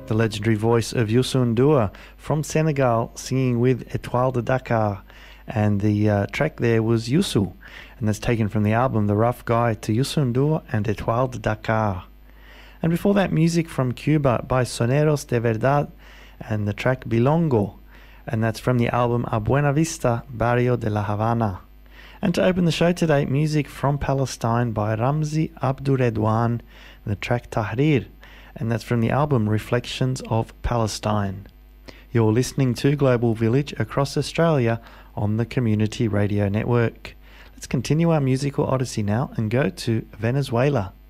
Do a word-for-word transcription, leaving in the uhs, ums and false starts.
the legendary voice of Youssou N'Dour from Senegal singing with Étoile de Dakar. And the uh, track there was Youssou, and that's taken from the album The Rough Guide to Youssou N'Dour and Étoile de Dakar. And before that, music from Cuba by Soneros de Verdad and the track Bilongo, and that's from the album A Buena Vista, Barrio de la Habana. And to open the show today, music from Palestine by Ramzi Abdurredwan and the track Tahrir, and that's from the album Reflections of Palestine. You're listening to Global Village across Australia on the Community Radio Network. Let's continue our musical odyssey now and go to Venezuela.